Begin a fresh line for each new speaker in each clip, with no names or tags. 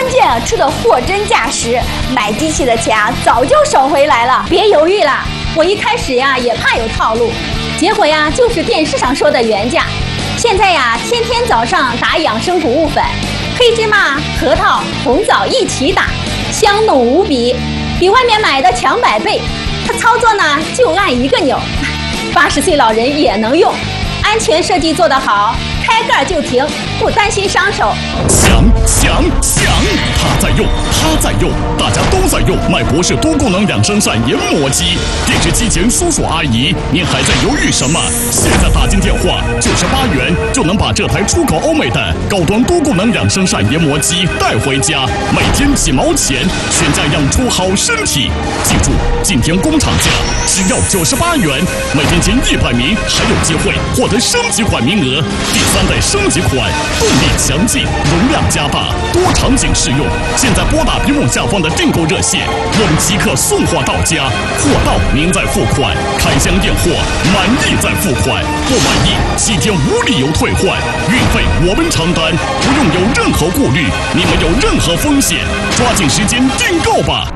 键出的货真价实，买机器的钱早就省回来了。
别犹豫了，我一开始也怕有套路，结果就是电视上说的原价。现在天天早上打养生谷物粉，黑芝麻、核桃、红枣一起打，香浓无比，比外面买的强100倍。它操作就按一个钮，80岁老人也能用，安全设计做得好，开盖就停，不担心伤手。
响！他在用，大家都在用麦博士多功能养生膳研磨机。电视机前叔叔阿姨，您还在犹豫什么？现在打进电话，98元就能把这台出口欧美的高端多功能养生膳研磨机带回家，每天几毛钱，全家养出好身体。记住，今天工厂价只要98元，每天前100名还有机会获得升级款名额。第3代升级款，动力强劲，容量加大，多场景适用。现在拨打屏幕下方的订购热线，我们即刻送货到家，货到您再付款，开箱验货，满意再付款，不满意7天无理由退换，运费我们承担，不用有任何顾虑，你们有任何风险，抓紧时间订购吧。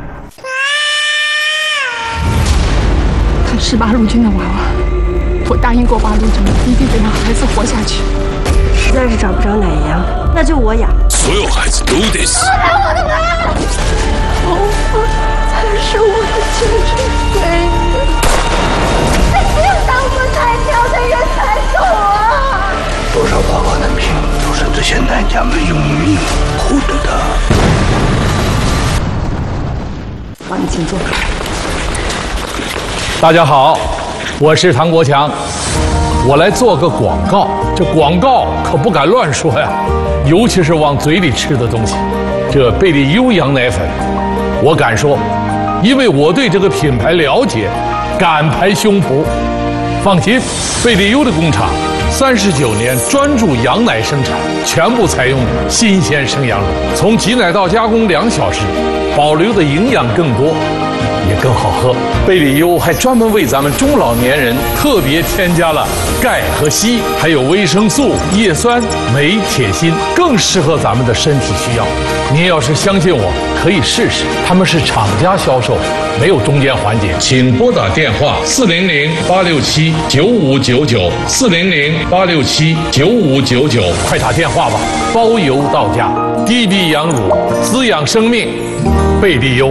看18路军的娃娃，我答应过8路军，一定得让孩子活下去。
实在是找不着奶羊，那就我养。
所有孩子都得死。
放开我的妈！
头发才是我的精神贵人。
你不要当我才挑的人才走啊！
多少爸爸的命都是这些男家们用命换得的。
帮你请坐。
大家好，我是唐国强，我来做个广告。这广告可不敢乱说呀，尤其是往嘴里吃的东西。这贝利优羊奶粉，我敢说，因为我对这个品牌了解，敢拍胸脯。放心，贝利优的工厂39年专注羊奶生产，全部采用新鲜生羊乳，从挤奶到加工2小时，保留的营养更多，也更好喝。贝利优还专门为咱们中老年人特别添加了钙和硒，还有维生素、叶酸、镁、铁、锌，更适合咱们的身体需要。您要是相信我，可以试试。他们是厂家销售，没有中间环节。请拨打电话400-867-9599，400-867-9599，快打电话吧，包邮到家。滴滴羊乳，滋养生命，贝利优。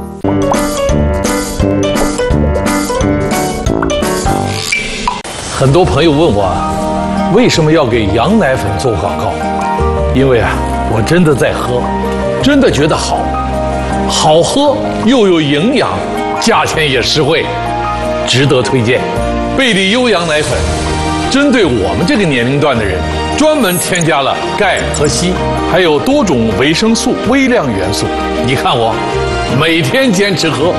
很多朋友问我，为什么要给羊奶粉做广告？因为我真的在喝，真的觉得好喝又有营养，价钱也实惠，值得推荐。贝利优羊奶粉针对我们这个年龄段的人，专门添加了钙和硒，还有多种维生素、微量元素。你看我每天坚持喝。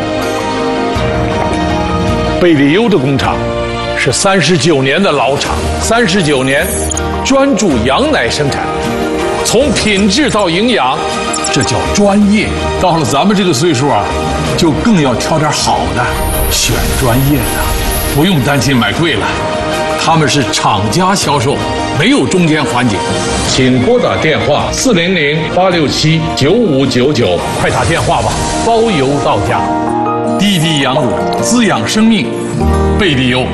贝利优的工厂是39年的老厂，39年专注羊奶生产，从品质到营养，这叫专业。到了咱们这个岁数就更要挑点好的，选专业的，不用担心买贵了。他们是厂家销售，没有中间环节。请拨打电话400-867-9599，快打电话吧，包邮到家。滴滴羊乳，滋养生命，贝利优。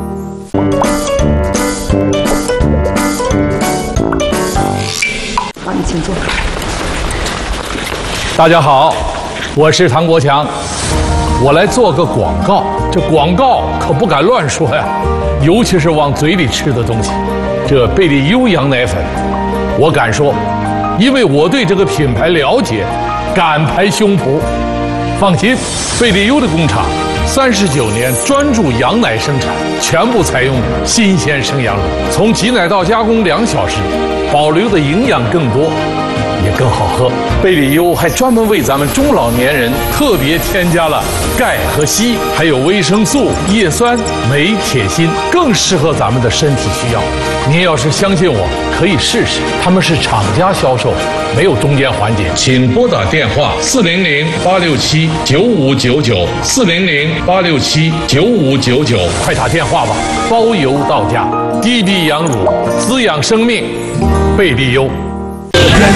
帮你请坐。
大家好，我是唐国强，我来做个广告。这广告可不敢乱说呀，尤其是往嘴里吃的东西。这贝利优羊奶粉，我敢说，因为我对这个品牌了解，敢拍胸脯。放心，贝利优的工厂39年专注羊奶生产，全部采用新鲜生羊乳，从挤奶到加工2小时，保留的营养更多，也更好喝。贝利优还专门为咱们中老年人特别添加了钙和硒，还有维生素、叶酸、镁、铁、锌，更适合咱们的身体需要。您要是相信我，可以试试。他们是厂家销售，没有中间环节。请拨打电话400-867-9599，400-867-9599，快打电话吧，包邮到家。滴滴羊乳，滋养生命，贝利优。